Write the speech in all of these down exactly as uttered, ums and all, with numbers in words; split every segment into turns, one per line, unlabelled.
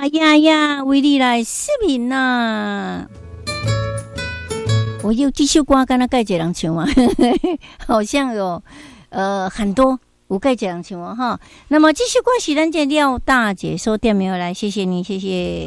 呀呀，为你来失眠呐！我有这首歌，跟他盖一人唱嘛，好像有呃很多有盖一人唱哦哈。那么这首歌是咱这廖大姐说点名来，谢谢你，谢谢。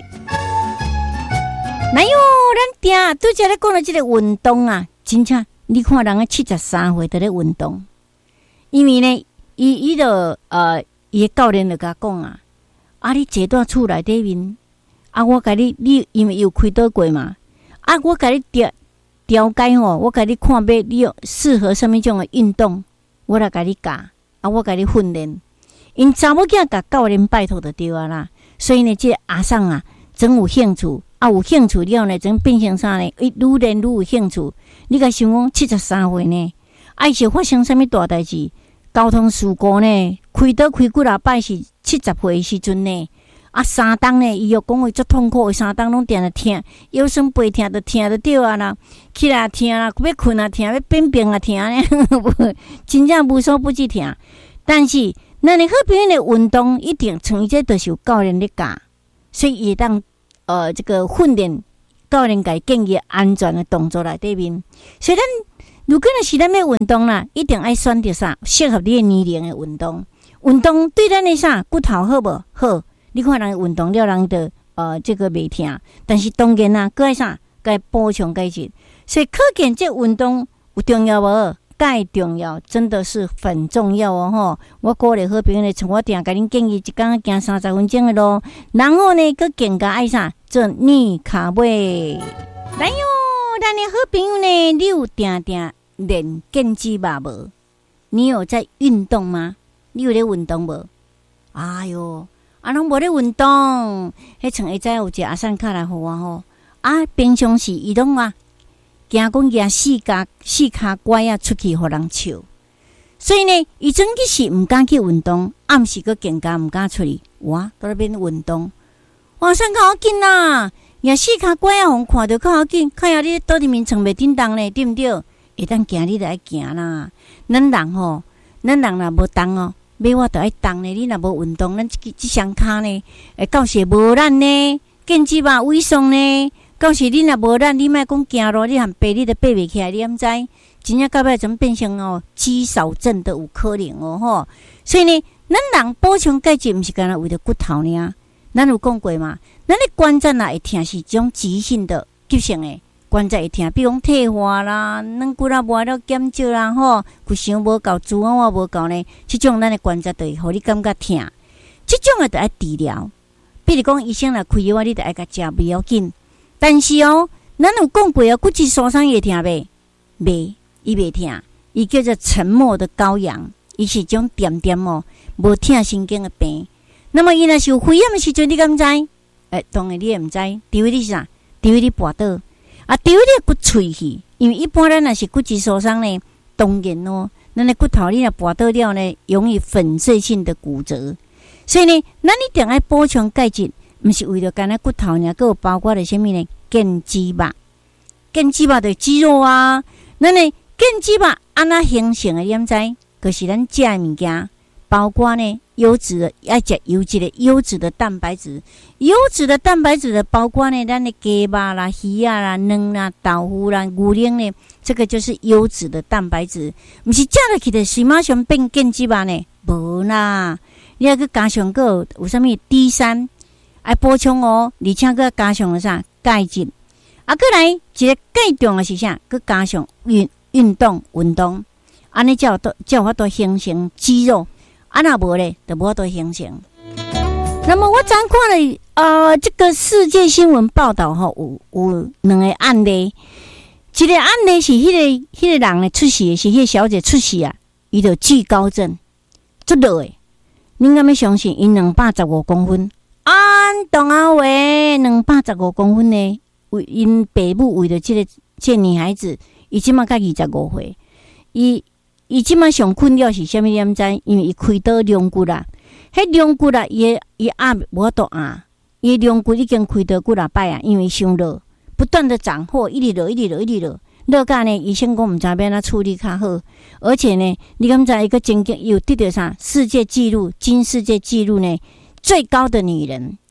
哪有咱爹拄则咧讲了这个运动啊，真正你看人个七十三岁在咧运动，因为呢，伊伊就呃伊教练就甲讲啊。啊！你坐在厝内底面，啊！我甲你，你因为有开刀过嘛？啊！我甲你调调解吼，我甲你看要你有适合什么种的运动，我来甲你教，啊！我甲你训练。因查某囝甲教练拜托就对啊啦。所以呢，这个阿桑啊，真有兴趣，啊，有兴趣了呢，真变成啥呢？伊愈练愈有兴趣。你甲想讲七十三岁呢，啊，是发生什么大代志？交通事故呢？开刀开几啊摆是七十岁时阵呢，啊三档呢，伊又讲伊足痛苦，三档拢定了疼，腰酸背痛就疼就对啊啦，起来疼啦，要困啊疼，要便便啊疼呢，真正无所不至疼。但是咱的好朋友的运动一定像伊这都是有教练咧教，所以伊当呃这个训练教练给建议安全的动作内底面，所以咱如果若是咱要运动啦，一定爱选择啥适合你的年龄的运动。运动对咱的啥骨头好无好？你看人运动了，人的呃这个袂疼，但是当然啊，该啥该补充钙质，所以可见这运动有重要无？钙重要，真的是很重要哦吼！我鼓励好朋友咧，从我定甲恁建议一天行三十分钟的路，然后呢，佮更加爱啥做逆卡位。来哟，咱的好朋友呢，你有定定练健肌吧无？你有在运动吗？你有咧运动无？哎哟，啊，拢无咧运动，迄像会知有一个阿善卡来互我吼。啊，平常时伊拢啊，惊讲举四脚四骹拐啊出去互人笑，所以呢，伊真其是毋敢去运动，暗时佫更加毋敢出去，哇，在那边运动，哇，善较要紧啦，举四骹拐啊，互看着较要紧，看下你倒伫面床袂叮当呢，对毋对？会当行你就爱行啦，咱人吼，咱人若无动哦。要我着爱动呢，你若无运动，咱即即双骹呢，会到时无力呢，健肌吧萎缩呢。到时你若无力，你莫讲行路，你含爬你都爬袂起来，你毋知？真正到尾怎变成哦肌少症都有可能哦吼。所以呢，咱人补充钙质，毋是干那为着骨头呢。咱有讲过嘛？咱的关节若会疼是一种急性的、急性的。关节会疼，比如讲退化啦，软骨啊无了减少啦吼，骨伤无够，脂肪我无够呢，即种咱的关节就会互你感觉疼。即种的就爱治疗，比如讲医生来开药，你就爱甲食袂要紧。但是哦，咱有讲过哦，骨质疏松会疼袂？袂，伊袂疼，伊叫做沉默的羔羊，伊是种点点哦，无疼神经的病。那么伊若是有肺炎的时阵，你敢知？诶、欸，当然你也毋知，除非你是啥？除非你跋倒。啊，除非你骨脆去，因为一般咱若是骨质疏松呢，当然哦，咱的骨头你若跋倒了呢，容易粉碎性的骨折。所以呢，咱一定要补充钙质，毋是为了干那骨头尔，佮有包括了什么呢？健肌肉，健肌肉就是肌肉啊。咱的健肌肉安怎形成的？你毋知？就是咱食的物件，包括呢优质的，爱食优质的优质的蛋白质。优质的蛋白质的包括呢，咱的鸡肉啦、鱼啊啦、卵啦、豆腐啦、牛奶呢，这个就是优质的蛋白质。毋是食落去的是马上变健肌肉呢？无啦，你还去加上个有啥物 D 三，爱补充哦，而且个加上了啥钙质。啊，过来一个更重要是啥？佮加上运运动运动，安尼才有才有法度形成肌肉。啊，若无咧，就无法度形成。那么我昨看了呃，这个世界新闻报道吼，有有两个案例，一个案例是迄、那个迄、那个人咧出事的是迄个小姐出事啊，伊就惧高症，足落诶。恁敢要相信？因两百十五公分，安当啊喂，两百十五公分呢？为因爸母为了这个这个女孩子，伊即马才二十五岁，伊伊即马上困扰是啥物？你毋知？因为伊开刀两骨啦。迄两骨啦，伊伊压无法度压，伊两骨已经开刀几啊摆啊，因为伤落，不断的长货，一直落，一直落，一直落，落甲呢，医生讲毋知要安怎处理较好，而且呢，你敢知伊个曾经有得到啥世界纪录，金世界纪录呢最高的女人，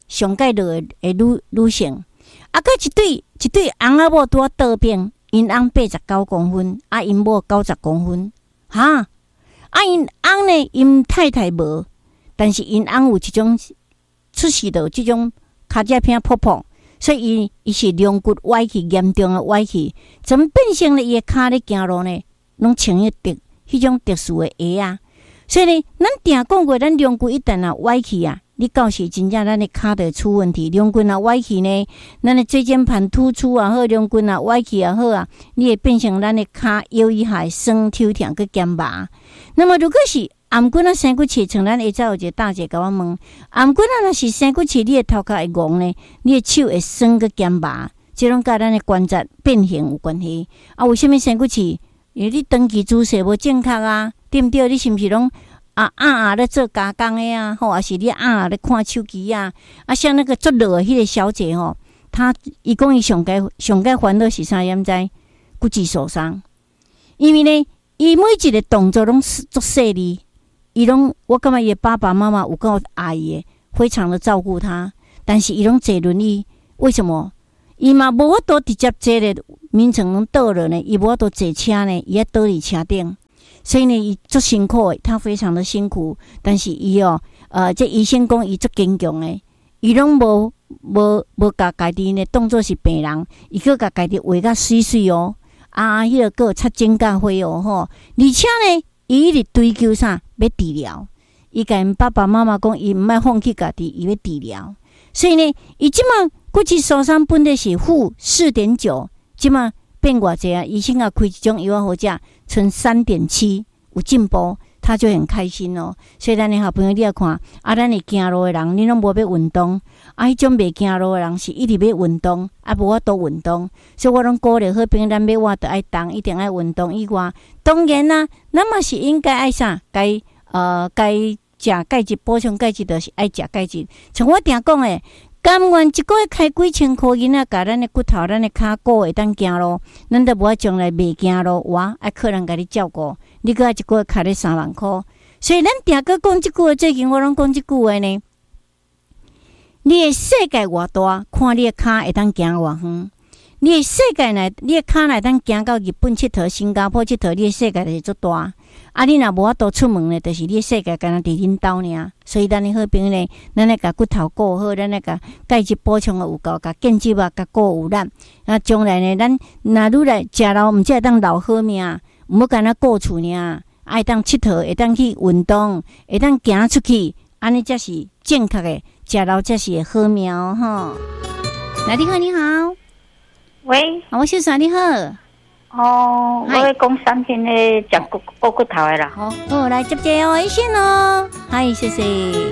上盖落的女女性，啊，佮一对一对翁仔某拄啊倒边，因翁八十九公分，啊，因某九十公分，哈，啊，因翁呢，因太太无，但是因翁有一种出世的这种骹脚片破破，所以伊伊是龙骨歪去，严重的歪去，怎么变成了伊的骹咧行路呢？拢穿迄特迄种特殊的鞋啊，所以呢，咱定讲过，咱龙骨一旦啊歪去啊。你到时真正咱的骹就出问题，龙骨啊歪去呢，咱的椎间盘突出啊好，龙骨啊歪去也好啊，你会变成咱的骹腰以下酸抽痛佮肩麻。那么如果是颔骨啊生骨刺，像咱下早有一个大姐甲我问，颔骨啊若是生骨刺，你的头壳会戆呢，你的手会酸佮肩麻，这种甲咱的关节变形有关系。啊，为什么生骨刺？因为你长期姿势无正确啊，对不对？你是毋是拢？啊啊啊！咧做加工的啊，吼，还是你啊啊咧看手机啊？啊，像那个做热的迄个小姐吼，她伊讲伊上该上该烦恼是啥？掩知骨质受伤，因为呢，伊每一个动作拢足细腻，伊拢我感觉伊爸爸妈妈有够爱伊的，非常的照顾她，但是伊拢坐轮椅，为什么？伊嘛无法度直接坐咧眠床拢倒了呢？伊无法度坐车呢？伊要倒伫车顶。所以呢，伊足辛苦的，他非常的辛苦。但是伊哦，呃，这医生讲伊足坚强的，伊拢无无无甲家己呢当作是病人，伊佫甲家己画甲水水哦，啊，迄、那个佫有擦指甲花哦吼。而且呢，伊一直追求啥要治疗，伊甲因爸爸妈妈讲，伊毋爱放弃家己，伊要治疗。所以呢，伊即马骨质疏松本来是负四点九，即马变偌济啊？医生啊开一种药好食。存三点七有进步，他就很开心哦。所以咱的好朋友你要看，啊，咱会行路的人，你拢无要运动，啊，迄种袂行路的人是一直要运动，啊，无法度运动。所以我拢鼓励好朋友，咱要活得爱动，一定爱运动以外，当然啦、啊，咱嘛是应该爱啥？该呃该食钙质，补充钙质，就是爱食钙质。像我定讲诶。甘愿一个月开几千箍银啊，甲咱的骨头、咱的骹骨会当行路，咱都无爱将来袂行路，哇，爱客人甲你照顾，你个一个月开咧三万箍，所以咱定个讲即句话，最近我拢讲即句话呢。你的世界偌大，看你的骹会当行偌远。你的世界内，你的骹内当行到日本佚佗、新加坡佚佗，你的世界就是足大。啊，你若无法度出门呢，就是你的世界敢若伫恁兜尔。所以咱的好朋友呢，咱来甲骨头顾好，咱来甲钙质补充的有够，甲建质啊，甲顾有力。啊，将来呢，咱若愈来食老，毋只会当留好命，毋好干那顾厝尔，爱当佚佗，会当去运动，会当行出去，安尼才是正确的食老，才是好命哦，吼。来，你好，你好。
喂，
啊，我小三你好。
哦，我咧讲三天咧食骨骨骨头的啦。
好，好来接接哦，一线哦。嗨，谢谢。